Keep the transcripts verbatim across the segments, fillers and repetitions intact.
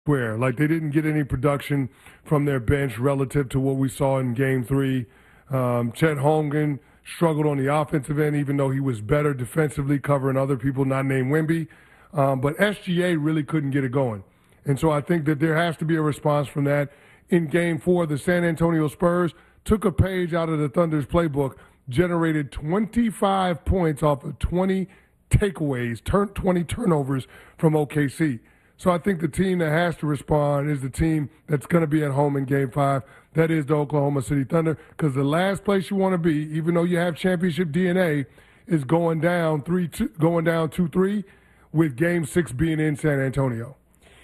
Where like they didn't get any production from their bench relative to what we saw in Game Three. Um, Chet Holmgren struggled on the offensive end, even though he was better defensively covering other people not named Wemby. Um, but S G A really couldn't get it going, and so I think that there has to be a response from that. In Game Four, the San Antonio Spurs took a page out of the Thunder's playbook, generated twenty-five points off of twenty takeaways, turn twenty turnovers from O K C. So I think the team that has to respond is the team that's going to be at home in Game five. That is the Oklahoma City Thunder, because the last place you want to be, even though you have championship D N A, is going down three, two, going down two three with Game six being in San Antonio.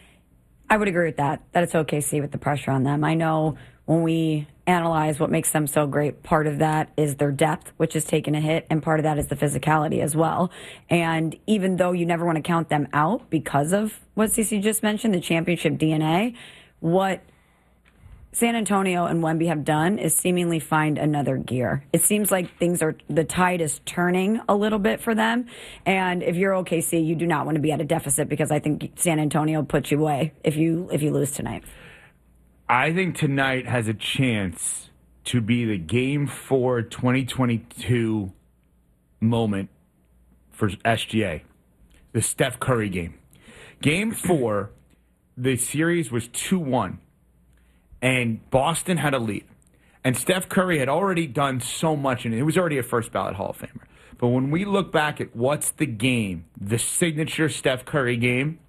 I would agree with that, that it's O K C with the pressure on them. I know when we analyze what makes them so great, part of that is their depth, which is taking a hit, and part of that is the physicality as well. And even though you never want to count them out because of what Cece just mentioned, the championship D N A, what San Antonio and Wemby have done is seemingly find another gear. It seems like things are, the tide is turning a little bit for them. And if you're O K C, you do not want to be at a deficit, because I think San Antonio puts you away if you if you lose tonight. I think tonight has a chance to be the Game four twenty twenty-two moment for S G A, the Steph Curry game. Game four, the series was two one, and Boston had a lead. And Steph Curry had already done so much, and it was already a first-ballot Hall of Famer. But when we look back at what's the game, the signature Steph Curry game,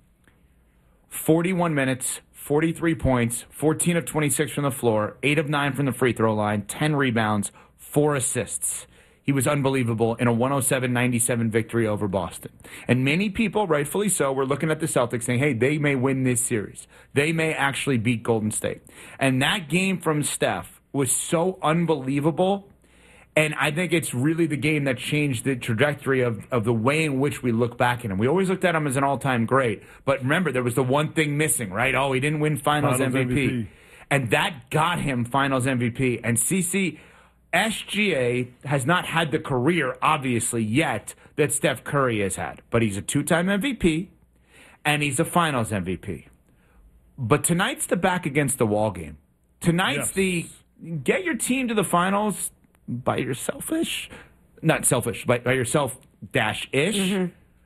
forty-one minutes, forty-three points, fourteen of twenty-six from the floor, eight of nine from the free throw line, ten rebounds, four assists. He was unbelievable in a one oh seven ninety-seven victory over Boston. And many people, rightfully so, were looking at the Celtics saying, hey, they may win this series. They may actually beat Golden State. And that game from Steph was so unbelievable. And I think it's really the game that changed the trajectory of, of the way in which we look back at him. We always looked at him as an all-time great. But remember, there was the one thing missing, right? Oh, he didn't win Finals, Finals M V P. M V P. And that got him Finals M V P. And CeCe, S G A has not had the career, obviously, yet that Steph Curry has had. But he's a two-time M V P, and he's a Finals M V P. But tonight's the back-against-the-wall game. Tonight's yes. the get your team to the Finals by yourself-ish. Not selfish, but by yourself-dash-ish. Mm-hmm.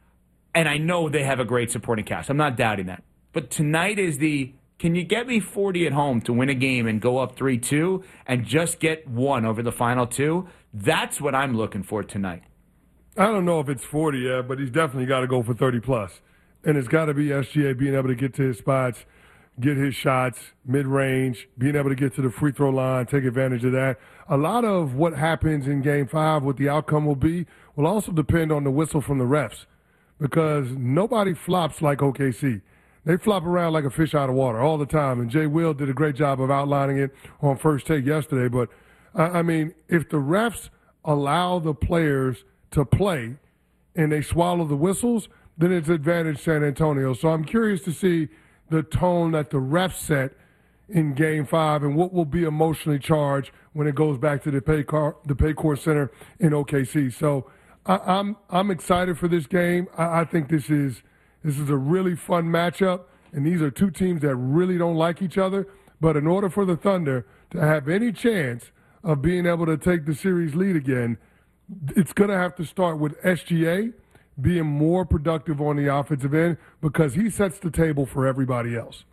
And I know they have a great supporting cast. I'm not doubting that. But tonight is the, can you get me forty at home to win a game and go up three two and just get one over the final two? That's what I'm looking for tonight. I don't know if it's forty yet, but he's definitely got to go for thirty plus. And it's got to be S G A being able to get to his spots, get his shots, mid-range, being able to get to the free throw line, take advantage of that. A lot of what happens in Game five, what the outcome will be, will also depend on the whistle from the refs, because nobody flops like O K C. They flop around like a fish out of water all the time, and Jay Will did a great job of outlining it on First Take yesterday. But, I mean, if the refs allow the players to play and they swallow the whistles, then it's advantage San Antonio. So I'm curious to see the tone that the refs set in Game five and what will be emotionally charged when it goes back to the Paycor, the Paycor Center in O K C. So I, I'm I'm excited for this game. I, I think this is this is a really fun matchup, and these are two teams that really don't like each other. But in order for the Thunder to have any chance of being able to take the series lead again, it's going to have to start with S G A being more productive on the offensive end, because he sets the table for everybody else.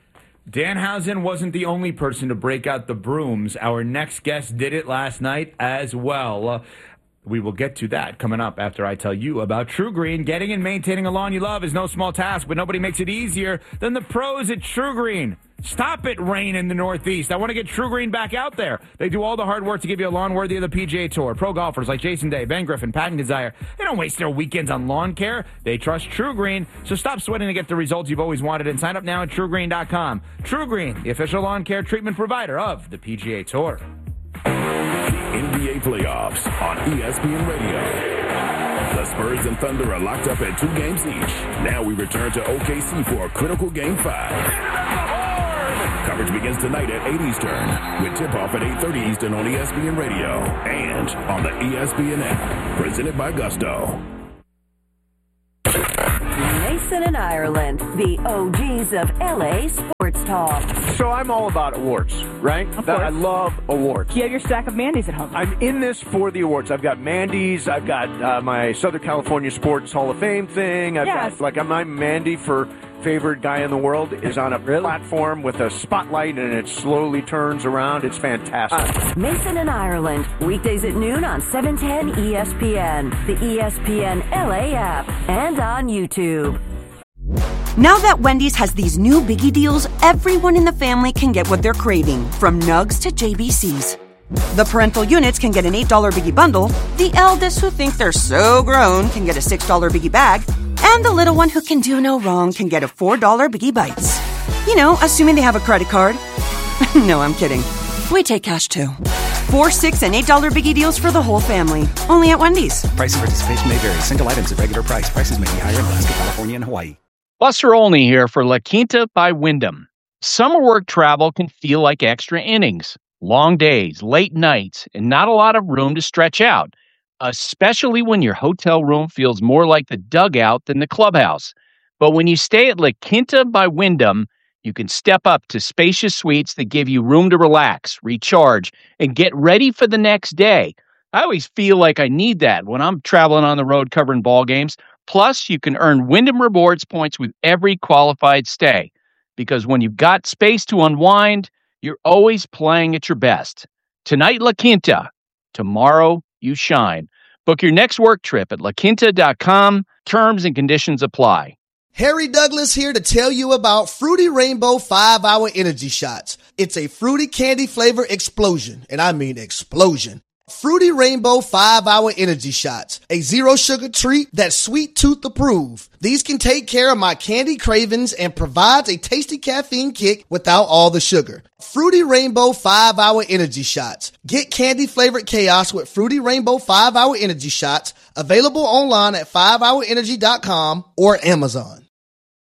Danhausen wasn't the only person to break out the brooms. Our next guest did it last night as well. Uh, we will get to that coming up after I tell you about True Green. Getting and maintaining a lawn you love is no small task, but nobody makes it easier than the pros at True Green. Stop it, rain in the Northeast. I want to get True Green back out there. They do all the hard work to give you a lawn worthy of the P G A Tour. Pro golfers like Jason Day, Ben Griffin, Patton Desire, they don't waste their weekends on lawn care. They trust True Green. So stop sweating to get the results you've always wanted and sign up now at True Green dot com. True Green, the official lawn care treatment provider of the P G A Tour. N B A playoffs on E S P N Radio. The Spurs and Thunder are locked up at two games each. Now we return to O K C for a critical Game five. Coverage begins tonight at eight Eastern, with tip-off at eight thirty Eastern on E S P N Radio and on the E S P N app. Presented by Gusto. Nice Mason and Ireland, the O Gs of L A Sports Talk. So I'm all about awards, right? Of That- I course. love awards. You have your stack of Mandy's at home. I'm in this for the awards. I've got Mandy's. I've got uh, my Southern California Sports Hall of Fame thing. I've Yes. got, like, I'm, I'm Mandy for favorite guy in the world is on a platform with a spotlight and it slowly turns around. It's fantastic. Mason and Ireland, weekdays at noon on seven ten E S P N, the E S P N L A app, and on YouTube. Now that Wendy's has these new biggie deals, everyone in the family can get what they're craving, from nugs to J B Cs. The parental units can get an eight dollar biggie bundle, the eldest who think they're so grown can get a six dollar biggie bag, and the little one who can do no wrong can get a four dollar biggie bites. You know, assuming they have a credit card. No, I'm kidding. We take cash too. Four, six, and eight dollar biggie deals for the whole family. Only at Wendy's. Price and participation may vary. Single items at regular price. Prices may be higher in Alaska, California, and Hawaii. Buster Olney here for La Quinta by Wyndham. Summer work travel can feel like extra innings. Long days, late nights, and not a lot of room to stretch out, especially when your hotel room feels more like the dugout than the clubhouse. But when you stay at La Quinta by Wyndham, you can step up to spacious suites that give you room to relax, recharge, and get ready for the next day. I always feel like I need that when I'm traveling on the road covering ball games. Plus, you can earn Wyndham Rewards points with every qualified stay. Because when you've got space to unwind, you're always playing at your best. Tonight, La Quinta. Tomorrow, you shine. Book your next work trip at la quinta dot com. Terms and conditions apply. Harry Douglas here to tell you about Fruity Rainbow five hour Energy Shots. It's a fruity candy flavor explosion, and I mean explosion. Fruity Rainbow five hour Energy Shots, a zero sugar treat that's sweet tooth approved. These can take care of my candy cravings and provides a tasty caffeine kick without all the sugar. Fruity Rainbow five hour Energy Shots. Get candy flavored chaos with Fruity Rainbow five hour Energy Shots, available online at five hour energy dot com or Amazon.